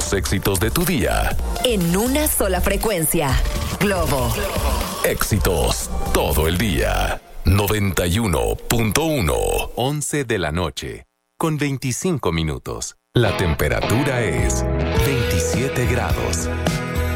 Los éxitos de tu día. En una sola frecuencia. Globo. Éxitos todo el día. 91.1. 11 de la noche. Con 25 minutos. La temperatura es 27 grados.